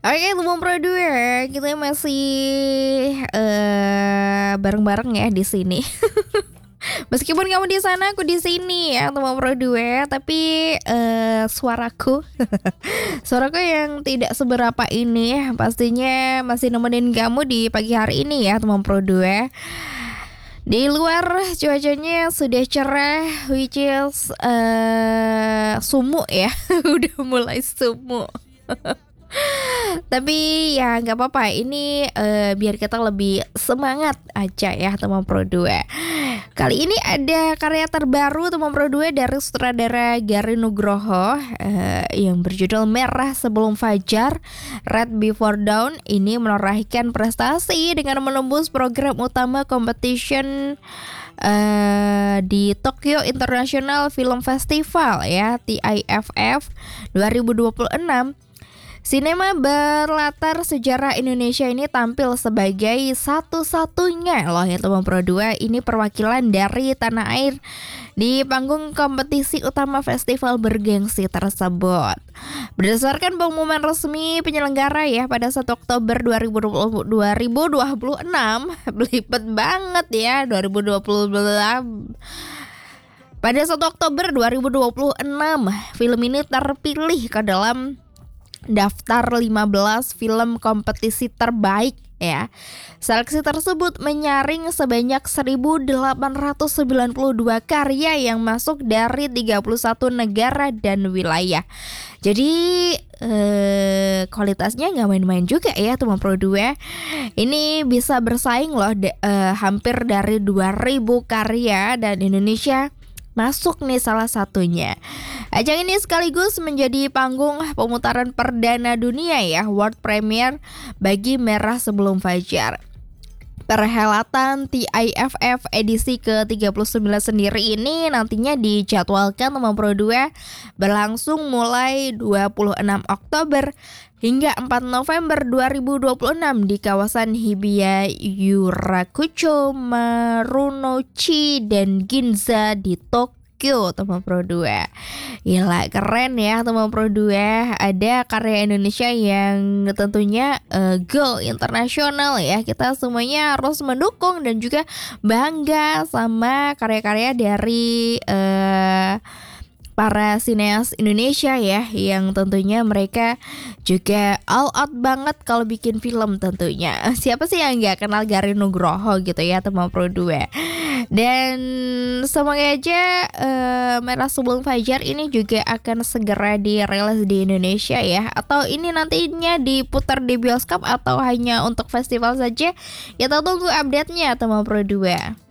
Oke, teman Pro 2, kita masih bareng-bareng ya di sini. Meskipun kamu di sana, aku di sini ya, teman Pro 2, tapi suaraku suaraku yang tidak seberapa ini pastinya masih nemenin kamu di pagi hari ini ya, teman Pro 2. Di luar cuacanya sudah cerah, which is sumuk ya. Udah mulai sumuk. Tapi ya nggak apa-apa. Ini biar kita lebih semangat aja ya, teman Pro 2. Kali ini ada karya terbaru teman Pro 2 dari sutradara Gary Nugroho yang berjudul Merah Sebelum Fajar, Red Before Dawn. Ini menorehkan prestasi dengan menembus program utama competition di Tokyo International Film Festival ya, TIFF 2026. Sinema berlatar sejarah Indonesia ini tampil sebagai satu-satunya loh ya, teman Pro 2. Ini perwakilan dari tanah air di panggung kompetisi utama festival bergengsi tersebut. Berdasarkan pengumuman resmi penyelenggara ya pada 1 Oktober 2026, belibet banget ya 2020. Pada 1 Oktober 2026, film ini terpilih ke dalam daftar 15 film kompetisi terbaik ya. Seleksi tersebut menyaring sebanyak 1.892 karya yang masuk dari 31 negara dan wilayah. Jadi kualitasnya nggak main-main juga ya, teman Pro 2. Ini bisa bersaing loh hampir dari 2.000 karya, dan Indonesia masuk nih salah satunya. Ajang ini sekaligus menjadi panggung pemutaran perdana dunia ya, world premiere bagi Merah Sebelum Fajar. Perhelatan TIFF edisi ke-39 sendiri ini nantinya dijadwalkan, teman Pro 2, berlangsung mulai 26 Oktober hingga 4 November 2026 di kawasan Hibiya Yurakucho, Marunouchi, dan Ginza di Tokyo, teman Pro 2. Gila, keren ya teman Pro 2. Ada karya Indonesia yang tentunya go internasional ya. Kita semuanya harus mendukung dan juga bangga sama karya-karya dari para sineas Indonesia ya, yang tentunya mereka juga all out banget kalau bikin film tentunya. Siapa sih yang gak kenal Gary Nugroho gitu ya, teman Pro 2. Dan semoga aja Merah Sebelum Fajar ini juga akan segera dirilis di Indonesia ya. Atau ini nantinya diputar di bioskop atau hanya untuk festival saja. Kita tunggu update-nya, teman Pro 2.